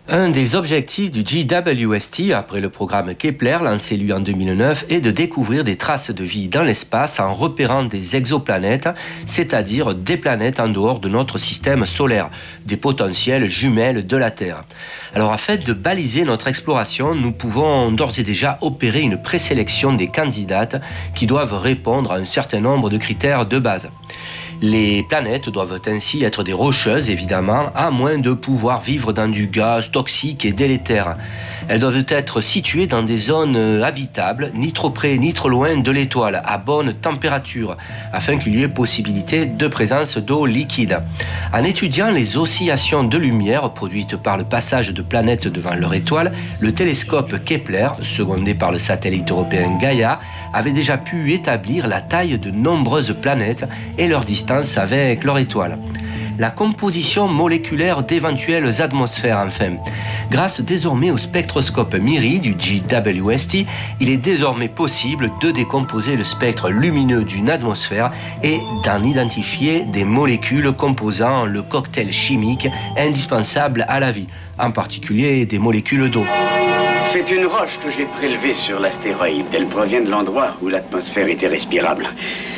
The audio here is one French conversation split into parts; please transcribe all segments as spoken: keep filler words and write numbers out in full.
Un des objectifs du J W S T, après le programme Kepler, lancé lui en deux mille neuf, est de découvrir des traces de vie dans l'espace en repérant des exoplanètes, c'est-à-dire des planètes en dehors de notre système solaire, des potentielles jumelles de la Terre. Alors, afin de baliser notre exploration, nous pouvons d'ores et déjà opérer une présélection des candidates qui doivent répondre à un certain nombre de critères de base. Les planètes doivent ainsi être des rocheuses, évidemment, à moins de pouvoir vivre dans du gaz toxique et délétère. Elles doivent être situées dans des zones habitables, ni trop près ni trop loin de l'étoile, à bonne température, afin qu'il y ait possibilité de présence d'eau liquide. En étudiant les oscillations de lumière produites par le passage de planètes devant leur étoile, le télescope Kepler, secondé par le satellite européen Gaia, avait déjà pu établir la taille de nombreuses planètes et leur distance avec leur étoile. La composition moléculaire d'éventuelles atmosphères, enfin. Grâce désormais au spectroscope MIRI du J W S T, il est désormais possible de décomposer le spectre lumineux d'une atmosphère et d'en identifier des molécules composant le cocktail chimique indispensable à la vie, en particulier des molécules d'eau. C'est une roche que j'ai prélevée sur l'astéroïde. Elle provient de l'endroit où l'atmosphère était respirable.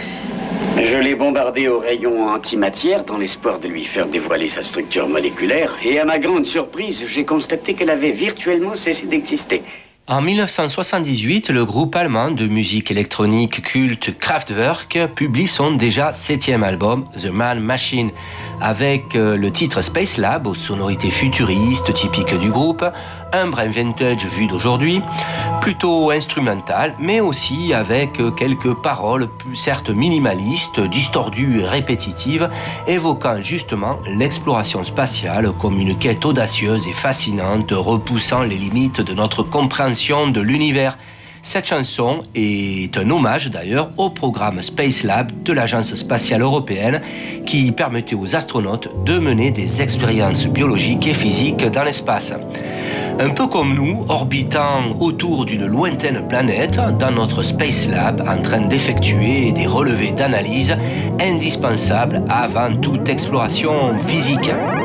Je l'ai bombardée aux rayons antimatière dans l'espoir de lui faire dévoiler sa structure moléculaire. Et à ma grande surprise, j'ai constaté qu'elle avait virtuellement cessé d'exister. En dix-neuf cent soixante-dix-huit, le groupe allemand de musique électronique culte Kraftwerk publie son déjà septième album, The Man Machine, avec le titre Space Lab aux sonorités futuristes typiques du groupe, un brin vintage vu d'aujourd'hui, plutôt instrumental, mais aussi avec quelques paroles certes minimalistes, distordues et répétitives, évoquant justement l'exploration spatiale comme une quête audacieuse et fascinante, repoussant les limites de notre compréhension de l'univers. Cette chanson est un hommage d'ailleurs au programme Space Lab de l'Agence spatiale européenne qui permettait aux astronautes de mener des expériences biologiques et physiques dans l'espace. Un peu comme nous, orbitant autour d'une lointaine planète dans notre Space Lab en train d'effectuer des relevés d'analyse indispensables avant toute exploration physique.